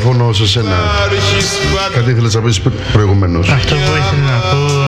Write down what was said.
συμφωνώ σε σένα. Κάτι ήθελες να πεις προηγουμένως. Αυτό που ήθελα να πω